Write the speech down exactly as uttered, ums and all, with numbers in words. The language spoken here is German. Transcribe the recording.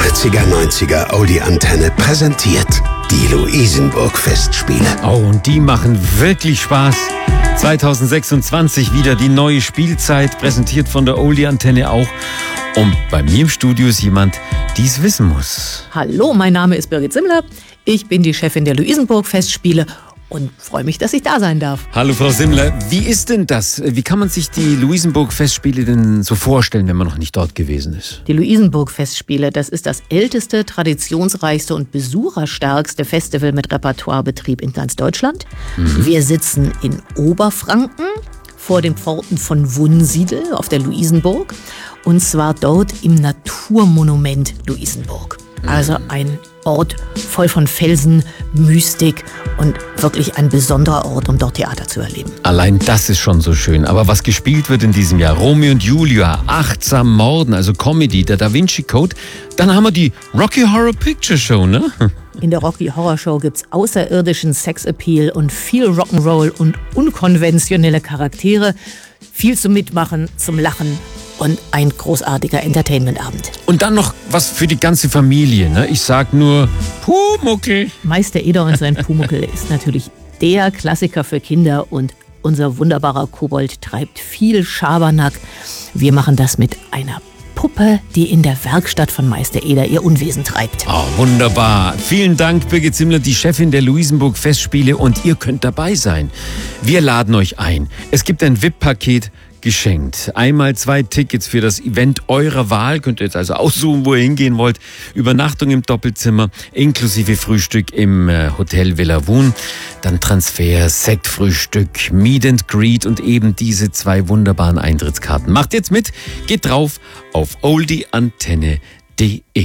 achtziger, neunziger Oldie Antenne präsentiert die Luisenburg-Festspiele. Oh, und die machen wirklich Spaß. zwanzig sechsundzwanzig wieder die neue Spielzeit, präsentiert von der Oldie Antenne auch. Und bei mir im Studio ist jemand, die es wissen muss. Hallo, mein Name ist Birgit Simmler. Ich bin die Chefin der Luisenburg-Festspiele und freue mich, dass ich da sein darf. Hallo Frau Simmler, wie ist denn das? Wie kann man sich die Luisenburg-Festspiele denn so vorstellen, wenn man noch nicht dort gewesen ist? Die Luisenburg-Festspiele, das ist das älteste, traditionsreichste und besucherstärkste Festival mit Repertoirebetrieb in ganz Deutschland. Mhm. Wir sitzen in Oberfranken vor den Pforten von Wunsiedel auf der Luisenburg, und zwar dort im Naturmonument Luisenburg. Also ein Ort voll von Felsen, Mystik und wirklich ein besonderer Ort, um dort Theater zu erleben. Allein das ist schon so schön. Aber was gespielt wird in diesem Jahr? Romeo und Julia, Achtsam Morden, also Comedy, der Da Vinci Code. Dann haben wir die Rocky Horror Picture Show, ne? In der Rocky Horror Show gibt's außerirdischen Sexappeal und viel Rock'n'Roll und unkonventionelle Charaktere. Viel zum Mitmachen, zum Lachen und ein großartiger Entertainmentabend. Und dann noch was für die ganze Familie, ne? Ich sag nur Pumuckl. Meister Eder und sein Pumuckl ist natürlich der Klassiker für Kinder, und unser wunderbarer Kobold treibt viel Schabernack. Wir machen das mit einer Puppe, die in der Werkstatt von Meister Eder ihr Unwesen treibt. Oh, wunderbar. Vielen Dank, Birgit Simmler, die Chefin der Luisenburg-Festspiele, und ihr könnt dabei sein. Wir laden euch ein. Es gibt ein V I P-Paket geschenkt. Einmal zwei Tickets für das Event eurer Wahl. Könnt ihr jetzt also aussuchen, wo ihr hingehen wollt. Übernachtung im Doppelzimmer, inklusive Frühstück im äh, Hotel Villa Woon. Dann Transfer, Sektfrühstück, Meet and Greet und eben diese zwei wunderbaren Eintrittskarten. Macht jetzt mit, geht drauf auf oldie antenne punkt de.